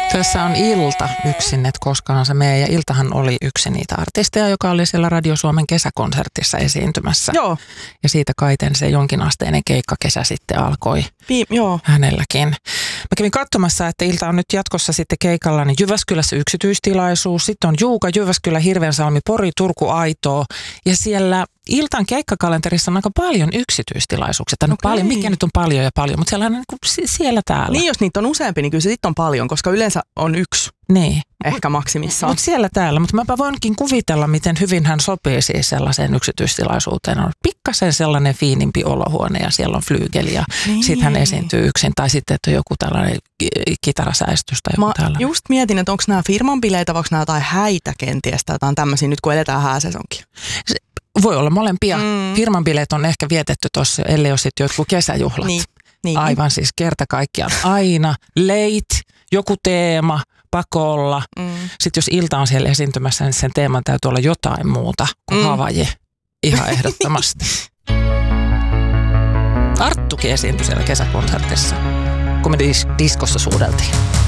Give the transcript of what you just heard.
Tässä on Ilta yksin, et koskaan se mee. Ja Iltahan oli yksi niitä artisteja, joka oli siellä Radio Suomen kesäkonsertissa esiintymässä. Joo. Ja siitä kaiten se jonkinasteinen keikkakesä sitten alkoi Joo. hänelläkin. Mä kävin katsomassa, että Ilta on nyt jatkossa sitten keikalla niin Jyväskylässä yksityistilaisuus. Sitten on Juuka, Jyväskylä, Hirvensalmi, Pori, Turku, Aitoo. Ja siellä Iltan keikkakalenterissa on aika paljon yksityistilaisuuksia. Okay. Paljon, mikä nyt on paljon ja paljon, mutta siellä on niin kuin siellä täällä. Niin, jos niitä on useampi, niin kyllä se sitten on paljon, koska yleensä on yksi. Niin. Ehkä maksimissaan. Mutta siellä täällä. Mutta mäpä voinkin kuvitella, miten hyvin hän sopii siis sellaiseen yksityistilaisuuteen. On pikkasen sellainen fiinimpi olohuone ja siellä on flyygeli ja sitten hän esiintyy yksin. Tai sitten, että on joku tällainen kitarasäistys tai joku tällainen. Just mietin, että onko nämä firman bileitä, vai onko nämä jotain häitä kenties tai jotain tämmöisiä nyt, kun eletään hääsesonkin. Voi olla molempia. Firman bileet on ehkä vietetty tuossa, ellei ole sitten jotkut kesäjuhlat. Niin. Aivan siis kerta kaikkiaan. Aina late, joku teema, pakolla. Sitten jos Ilta on siellä esiintymässä, niin sen teeman täytyy olla jotain muuta kuin Havaje. Ihan ehdottomasti. Arttukin esiintyi siellä kesäkonsertissa, kun me diskossa suudeltiin.